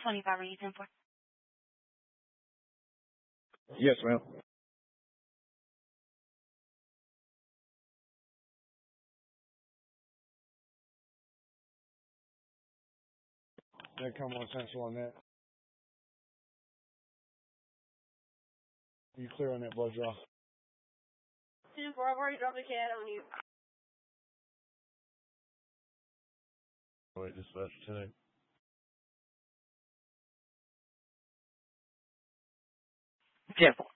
25 are you 10 for? Yes, ma'am. They come on Central on that. You clear on that blood draw? 10 4, I've already dropped the cat on you. Wait, dispatch today. Careful.